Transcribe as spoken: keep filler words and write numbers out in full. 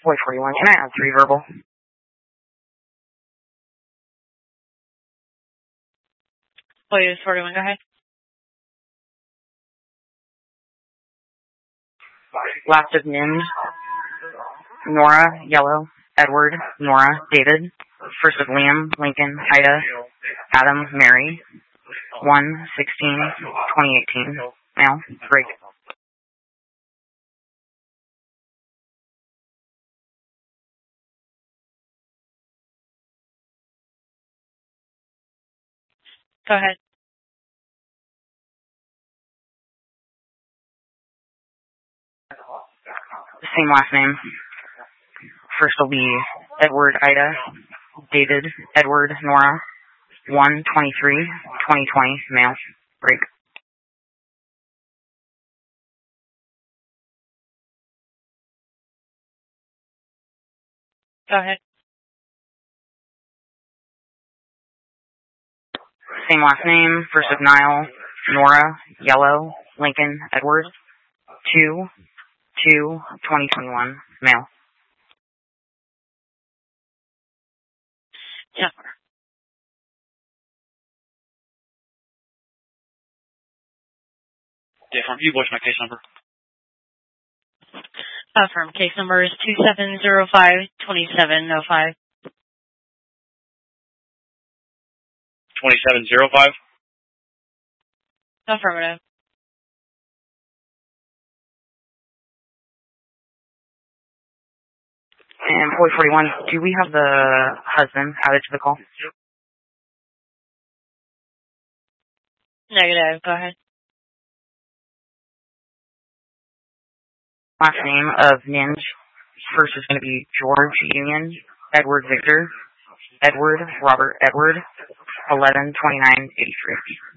Employee forty-one, can I have three verbal? Employee forty-one, go ahead. Last of Nin, Nora, Yellow, Edward, Nora, David. First of Liam, Lincoln, Ida, Adam, Mary. one sixteen twenty eighteen. Male. Break. Go ahead. The same last name. First will be Edward, Ida, David, Edward, Nora. one twenty-three twenty twenty. Male. Break. Go ahead. Same last name. First of Nile, Nora, Yellow, Lincoln, Edward. two two twenty twenty-one. Male. Yeah. Yeah, from you voice my case number. Affirm. Case number is two seven zero five two seven zero five. twenty-seven oh five? Affirmative. And employee forty-one, do we have the husband added to the call? Negative. Go ahead. Last name of Ninj. First is going to be George Union, Edward Victor, Edward Robert Edward, eleven twenty-nine eighty-three.